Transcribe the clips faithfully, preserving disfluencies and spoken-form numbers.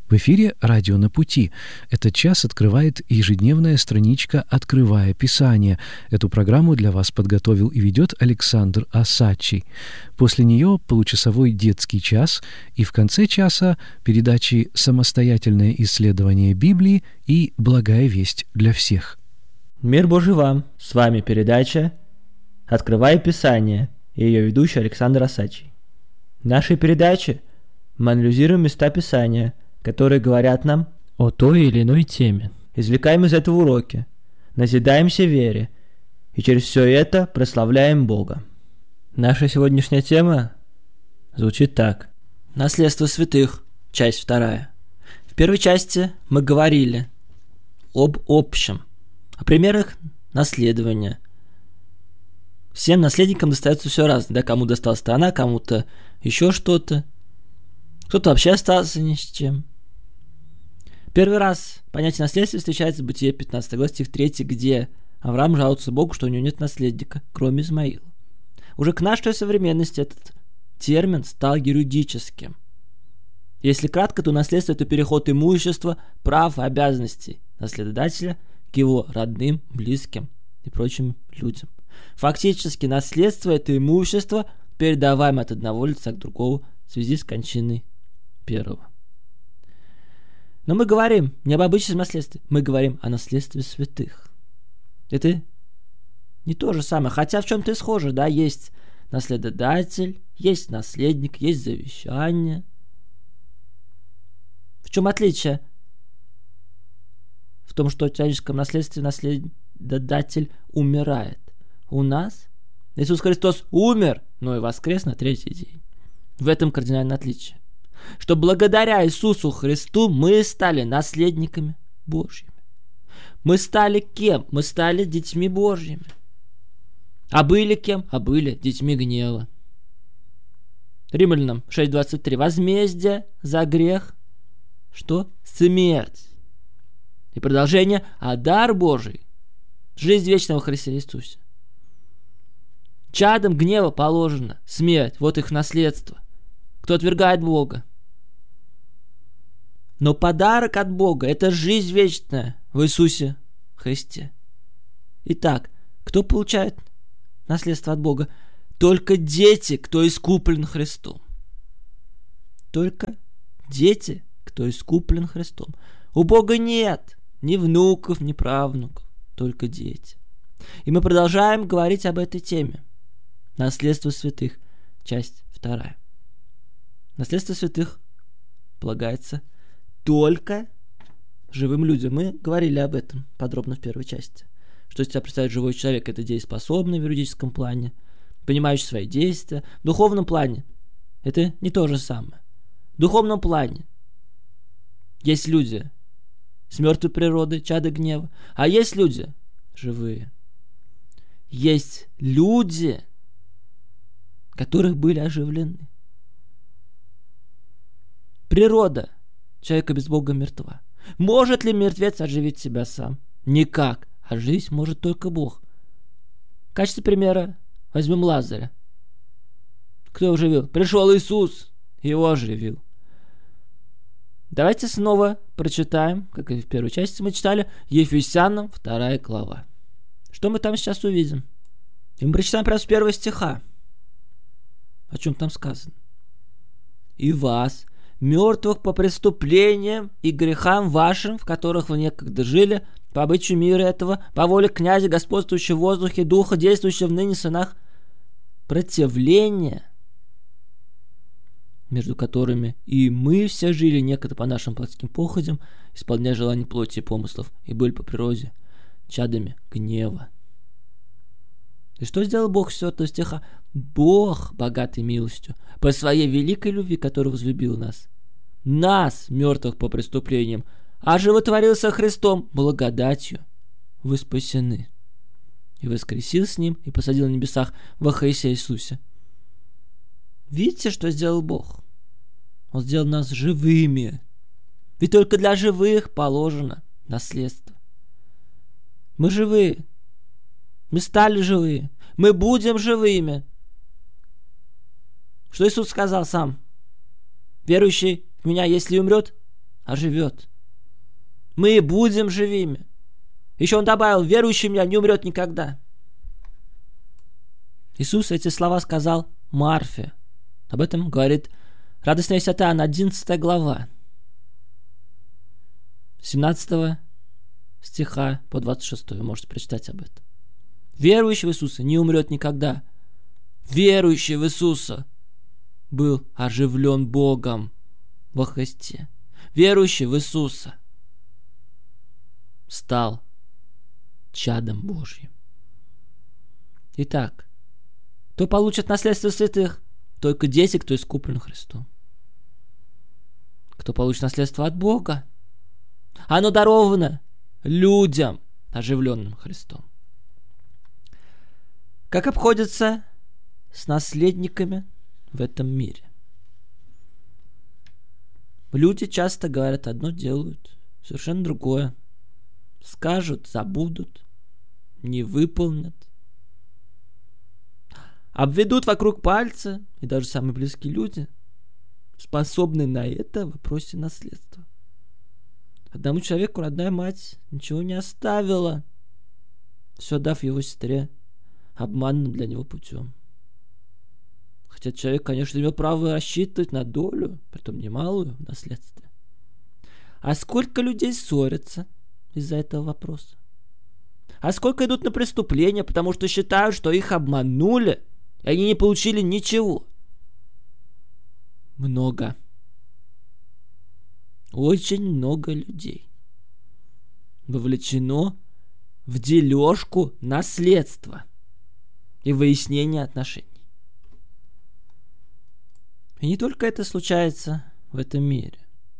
В эфире «Радио на пути». Этот час открывает ежедневная страничка «Открывая Писание». Эту программу для вас подготовил и ведет Александр Осадчий. После нее получасовой детский час и в конце часа передачи «Самостоятельное исследование Библии» и «Благая весть для всех». Мир Божий вам! С вами передача «Открывая Писание» и ее ведущий Александр Осадчий. В нашей передаче мы анализируем места Писания, которые говорят нам о той или иной теме. Извлекаем из этого уроки, назидаемся вере и через все это прославляем Бога. Наша сегодняшняя тема звучит так. Наследство святых, часть вторая. В первой части мы говорили об общем, о примерах наследования. Всем наследникам достается все разное, да, кому досталась страна, кому-то еще что-то, кто-то вообще остался ни с чем. Первый раз понятие наследства встречается в Бытие пятнадцатой главе, стих третий, где Авраам жалуется Богу, что у него нет наследника, кроме Измаила. Уже к нашей современности этот термин стал юридическим. Если кратко, то наследство – это переход имущества, прав и обязанностей наследодателя к его родным, близким и прочим людям. Фактически наследство – это имущество, передаваемое от одного лица к другому в связи с кончиной первого. Но мы говорим не об обычном наследстве, мы говорим о наследстве святых. Это не то же самое, хотя в чем-то и схоже, да, есть наследодатель, есть наследник, есть завещание. В чем отличие? В том, что в человеческом наследстве наследодатель умирает. У нас Иисус Христос умер, но и воскрес на третий день. В этом кардинальное отличие. Что благодаря Иисусу Христу мы стали наследниками Божьими. Мы стали кем? Мы стали детьми Божьими. А были кем? А были детьми гнева. Римлянам шесть двадцать три. Возмездие за грех. Что? Смерть. И продолжение. А дар Божий. Жизнь вечного в Христе Иисусе. Чадам гнева положена смерть. Вот их наследство. Кто отвергает Бога. Но подарок от Бога – это жизнь вечная в Иисусе Христе. Итак, кто получает наследство от Бога? Только дети, кто искуплен Христом. Только дети, кто искуплен Христом. У Бога нет ни внуков, ни правнуков, только дети. И мы продолжаем говорить об этой теме. Наследство святых, часть вторая. Наследство святых полагается только живым людям. Мы говорили об этом подробно в первой части. Что из себя представляет живой человек? Это дееспособный в юридическом плане, понимающий свои действия. В духовном плане это не то же самое. В духовном плане есть люди с мертвой природы, чада гнева, а есть люди живые. Есть люди, которых были оживлены. Природа человека без Бога мертва. Может ли мертвец оживить себя сам? Никак. Оживить может только Бог. В качестве примера возьмем Лазаря. Кто его оживил? Пришел Иисус, его оживил. Давайте снова прочитаем, как и в первой части мы читали, Ефесянам вторая глава. Что мы там сейчас увидим? И мы прочитаем прямо с первого стиха. О чем там сказано? «И вас, мертвых по преступлениям и грехам вашим, в которых вы некогда жили, по обычаю мира этого, по воле князя, господствующего в воздухе, духа, действующего в ныне сынах, противления, между которыми и мы все жили некогда по нашим плотским походям, исполняя желания плоти и помыслов, и были по природе чадами гнева». И что сделал Бог с четвёртого стиха? Бог, богатый милостью, по своей великой любви, который возлюбил нас, нас, мертвых по преступлениям, оживотворился Христом благодатью, вы спасены. И воскресил с Ним, и посадил на небесах во Христе Иисусе. Видите, что сделал Бог? Он сделал нас живыми. Ведь только для живых положено наследство. Мы живые. Мы стали живые. Мы будем живыми. Что Иисус сказал сам? Верующий в Меня, если умрет, оживет. Мы будем живыми. Еще он добавил: верующий в меня не умрет никогда. Иисус эти слова сказал Марфе. Об этом говорит радостная весть от Иоанна, одиннадцатая глава, семнадцатого стиха по двадцать шестой. Вы можете прочитать об этом. Верующий в Иисуса не умрет никогда. Верующий в Иисуса был оживлен Богом во Христе. Верующий в Иисуса стал чадом Божьим. Итак, кто получит наследство святых? Только дети, кто искуплен Христом. Кто получит наследство от Бога? Оно даровано людям, оживленным Христом. Как обходятся с наследниками в этом мире? Люди часто говорят одно, делают совершенно другое. Скажут, забудут, не выполнят. Обведут вокруг пальца, и даже самые близкие люди способны на это в вопросе наследства. Одному человеку родная мать ничего не оставила, все дав его сестре обманным для него путем. Хотя человек, конечно, имел право рассчитывать на долю, притом немалую, в наследстве. А сколько людей ссорятся из-за этого вопроса? А сколько идут на преступления, потому что считают, что их обманули, и они не получили ничего? Много. Очень много людей вовлечено в дележку наследства и выяснение отношений. И не только это случается в этом мире.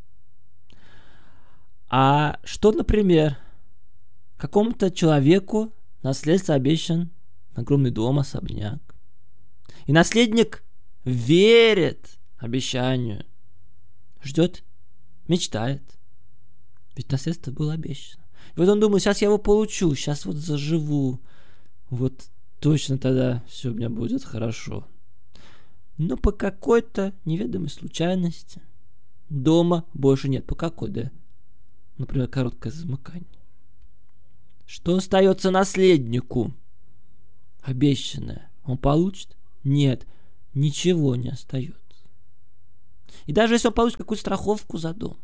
А что, например, какому-то человеку наследство обещан огромный дом, особняк. И наследник верит обещанию, ждет, мечтает. Ведь наследство было обещано. И вот он думает: сейчас я его получу, сейчас вот заживу. Вот точно тогда все у меня будет хорошо. Но по какой-то неведомой случайности дома больше нет. По какой, да? Например, короткое замыкание. Что остается наследнику? Обещанное он получит? Нет, ничего не остается. И даже если он получит какую-то страховку за дом,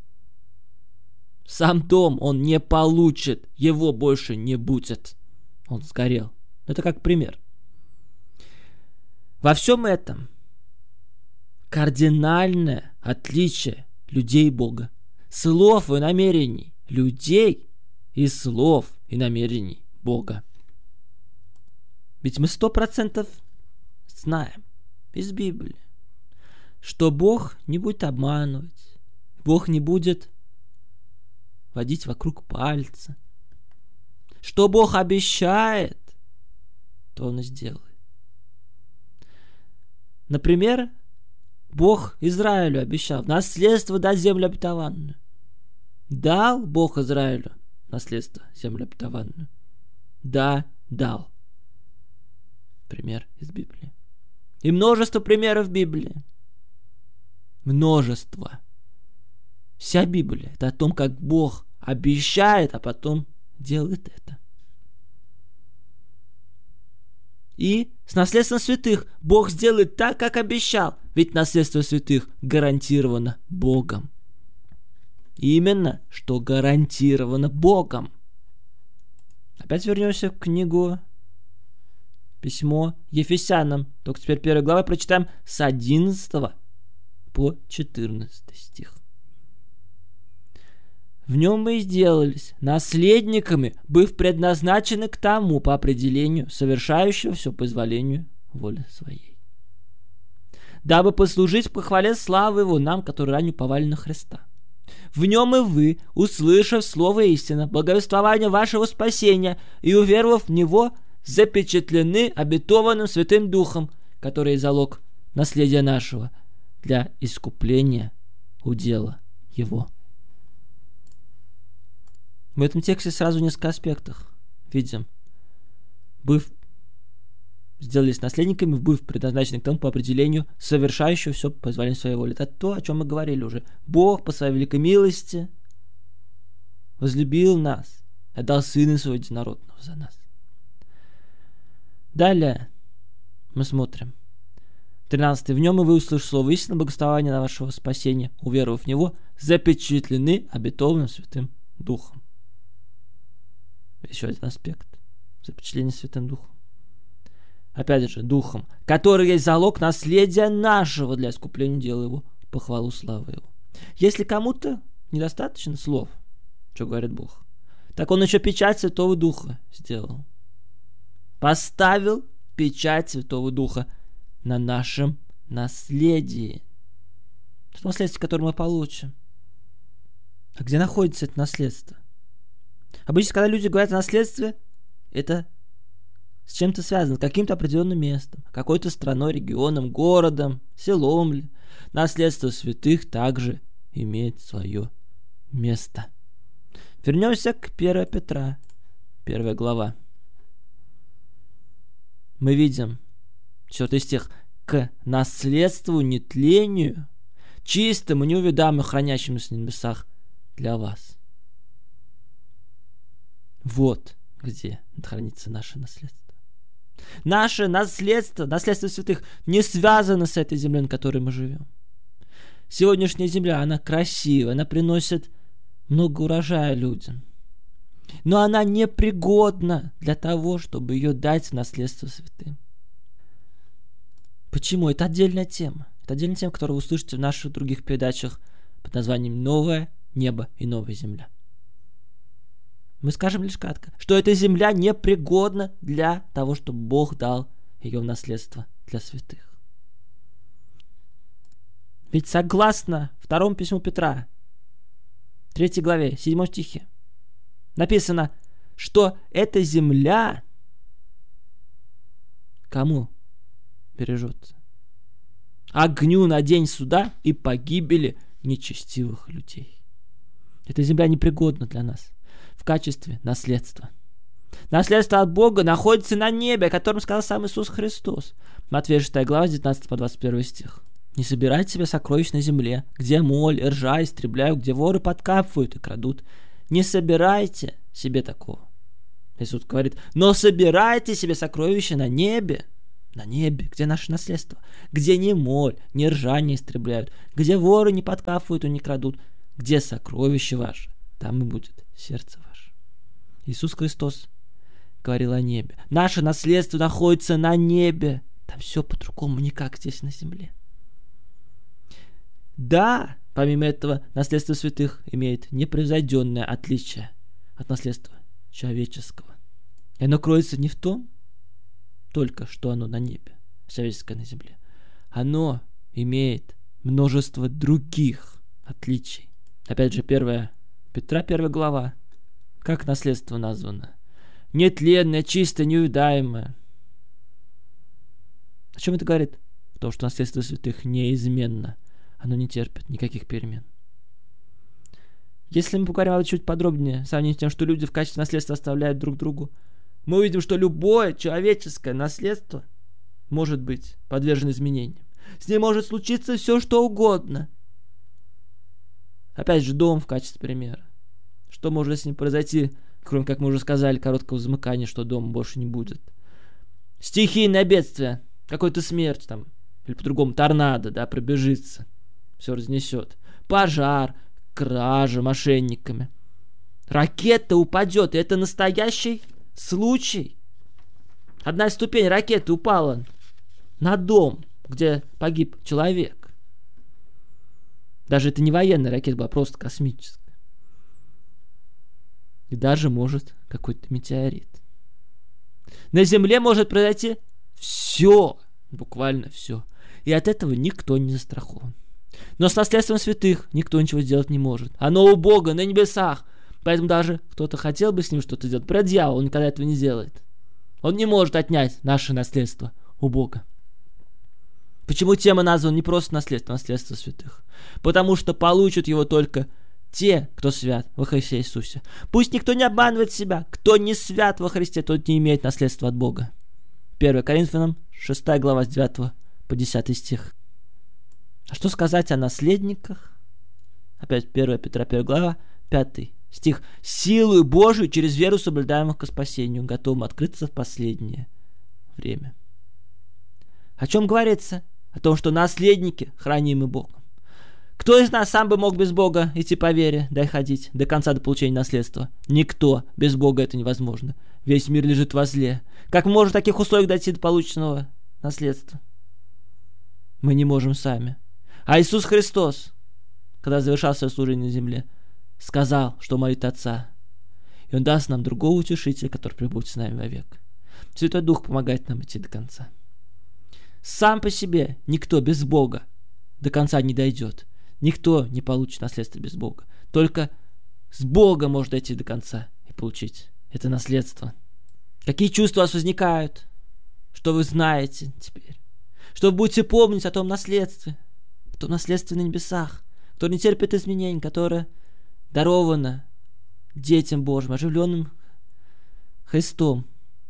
сам дом он не получит, его больше не будет. Он сгорел. Это как пример. Во всем этом кардинальное отличие людей и Бога. Слов и намерений людей и слов и намерений Бога. Ведь мы сто процентов знаем из Библии, что Бог не будет обманывать, Бог не будет водить вокруг пальца. Что Бог обещает, то Он и сделает. Например, Бог Израилю обещал в наследство дать землю обетованную. Дал Бог Израилю наследство землю обетованную? Да, дал. Пример из Библии. И множество примеров в Библии. Множество. Вся Библия — это о том, как Бог обещает, а потом делает это. И с наследством святых Бог сделает так, как обещал. Ведь наследство святых гарантировано Богом. Именно, что гарантировано Богом. Опять вернемся в книгу, письмо Ефесянам. Только теперь первая глава прочитаем с одиннадцатого по четырнадцатый стих. В нем мы и сделались наследниками, быв предназначены к тому по определению, совершающего все по изволению воли своей. Дабы послужить похвале славы Его нам, которые ранее уповали на Христа. В нем и вы, услышав слово истины, благовествование вашего спасения и уверовав в Него, запечатлены обетованным Святым Духом, который залог наследия нашего для искупления удела Его. В этом тексте сразу несколько аспектов видим. Быв сделались наследниками, быв предназначены к тому по определению, совершающего все по позволению своей воли. Это то, о чем мы говорили уже. Бог по своей великой милости возлюбил нас, отдал Сына Своего Единородного за нас. Далее мы смотрим. тринадцатый. В нем и вы, услышав слово истины, благословения на вашего спасения, уверовав в него, запечатлены обетованным Святым Духом. Еще один аспект. Запечатление Святым Духом. Опять же, Духом, который есть залог наследия нашего для искупления дела его, похвалу славы его. Если кому-то недостаточно слов, что говорит Бог, так он еще печать Святого Духа сделал. Поставил печать Святого Духа на нашем наследии. Это наследство, которое мы получим. А где находится это наследство? Обычно, когда люди говорят о наследстве, это с чем-то связано, с каким-то определенным местом, какой-то страной, регионом, городом, селом ли. Наследство святых также имеет свое место. Вернемся к первой Петра, первая глава. Мы видим, четвертый стих, к наследству нетлению, чистому, неувидаемому, хранящемуся на небесах для вас. Вот где хранится наше наследство. Наше наследство, наследство святых, не связано с этой землей, на которой мы живем. Сегодняшняя земля, она красивая, она приносит много урожая людям. Но она непригодна для того, чтобы ее дать в наследство святым. Почему? Это отдельная тема. Это отдельная тема, которую вы услышите в наших других передачах под названием «Новое небо и новая земля». Мы скажем лишь кратко, что эта земля непригодна для того, чтобы Бог дал ее в наследство для святых. Ведь согласно второму письму Петра, третьей главе, седьмом стихе, написано, что эта земля кому бережется? Огню на день суда и погибели нечестивых людей. Эта земля непригодна для нас в качестве наследства. Наследство от Бога находится на небе, о котором сказал сам Иисус Христос. Матфея шестая глава, девятнадцатый по двадцать первый стих. Не собирайте себе сокровищ на земле, где моль и ржа истребляют, где воры подкапывают и крадут. Не собирайте себе такого. Иисус говорит, но собирайте себе сокровища на небе. На небе, где наше наследство, где ни моль, ни ржа не истребляют, где воры не подкапывают и не крадут, где сокровище ваше, там и будет сердце ваше. Иисус Христос говорил о небе. Наше наследство находится на небе. Там все по-другому, не как здесь на земле. Да, помимо этого, наследство святых имеет непревзойденное отличие от наследства человеческого. И оно кроется не в том, только что оно на небе, человеческое на земле. Оно имеет множество других отличий. Опять же, первая Петра, первая глава. Как наследство названо? Нетленное, чистое, неувидаемое. О чем это говорит? В том, что наследство святых неизменно. Оно не терпит никаких перемен. Если мы поговорим об этом чуть подробнее, в сравнении с тем, что люди в качестве наследства оставляют друг другу, мы увидим, что любое человеческое наследство может быть подвержено изменениям. С ним может случиться все, что угодно. Опять же, дом в качестве примера. Что может с ним произойти, кроме, как мы уже сказали, короткого замыкания, что дома больше не будет? Стихийное бедствие, какой-то смерть там, или по-другому торнадо, да, пробежится, все разнесет. Пожар, кража мошенниками. Ракета упадет, и это настоящий случай. Одна ступень ракеты упала на дом, где погиб человек. Даже это не военная ракета была, просто космическая. И даже может какой-то метеорит. На Земле может произойти все, буквально все. И от этого никто не застрахован. Но с наследством святых никто ничего сделать не может. Оно у Бога на небесах. Поэтому даже кто-то хотел бы с ним что-то сделать. Про дьявола он никогда этого не сделает. Он не может отнять наше наследство у Бога. Почему тема названа не просто наследство, а наследство святых? Потому что получат его только те, кто свят во Христе Иисусе. Пусть никто не обманывает себя. Кто не свят во Христе, тот не имеет наследства от Бога. первое Коринфянам, шестая глава, с девятого по десятый стих. А что сказать о наследниках? Опять первое Петра, первая глава, пятый стих. «Силою Божию через веру соблюдаемых ко спасению, готовым открыться в последнее время». О чем говорится? О том, что наследники хранимы Богом. Кто из нас сам бы мог без Бога идти по вере, дай ходить, до конца до получения наследства? Никто. Без Бога это невозможно. Весь мир лежит во зле. Как мы можем в таких условиях дойти до полученного наследства? Мы не можем сами. А Иисус Христос, когда завершал свое служение на земле, сказал, что молит Отца. И Он даст нам другого утешителя, который пребудет с нами вовек. Святой Дух помогает нам идти до конца. Сам по себе никто без Бога до конца не дойдет. Никто не получит наследство без Бога. Только с Богом может дойти до конца и получить это наследство. Какие чувства у вас возникают? Что вы знаете теперь? Что вы будете помнить о том наследстве? О том наследстве на небесах, которое не терпит изменений, которое даровано детям Божьим, оживленным Христом.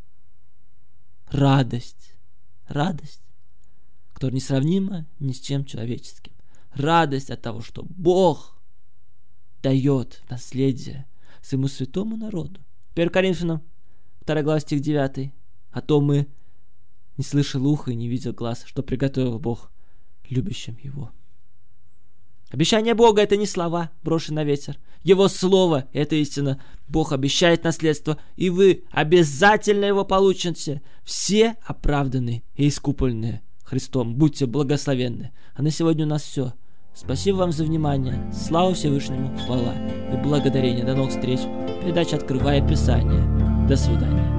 Радость. Радость, которая несравнима ни с чем человеческим. Радость от того, что Бог дает наследие своему святому народу. первое Коринфянам, вторая глава, стих девятый. А то мы не слышал уха и не видел глаз, что приготовил Бог любящим Его. Обещание Бога — это не слова, брошенные на ветер. Его слово — это истина. Бог обещает наследство, и вы обязательно его получите. Все оправданы и искуплены Христом. Будьте благословенны. А на сегодня у нас все. Спасибо вам за внимание. Слава Всевышнему, хвала и благодарение. До новых встреч. Передача «Открывая Писание». До свидания.